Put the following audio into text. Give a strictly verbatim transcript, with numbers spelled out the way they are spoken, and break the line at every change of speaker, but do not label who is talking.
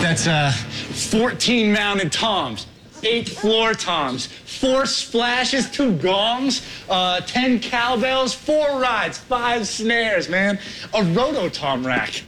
That's uh, fourteen mounted toms, eight floor toms, four splashes, two gongs, uh, ten cowbells, four rides, five snares, man. A roto-tom rack.